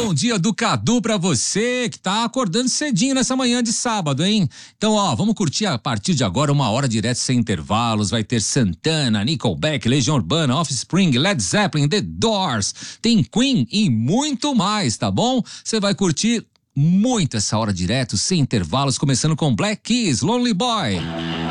Bom dia do Cadu pra você que tá acordando cedinho nessa manhã de sábado, hein? Então, vamos curtir a partir de agora 1 hora direto sem intervalos. Vai ter Santana, Nickelback, Legião Urbana, Offspring, Led Zeppelin, The Doors, tem Queen e muito mais, tá bom? Você vai curtir muito essa hora direto sem intervalos, começando com Black Keys, Lonely Boy.